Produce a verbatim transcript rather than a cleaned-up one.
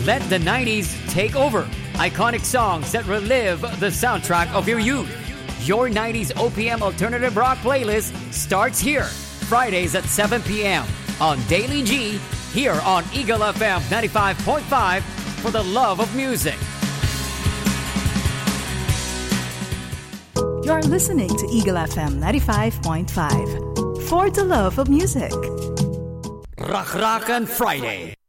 Let the nineties take over. Iconic songs that relive the soundtrack of your youth. Your nineties O P M Alternative Rock playlist starts here. Fridays at seven p.m. on Daily G, here on Eagle F M ninety-five point five for the love of music. You're listening to Eagle F M ninety-five point five for the love of music. Rock Rockin' Friday.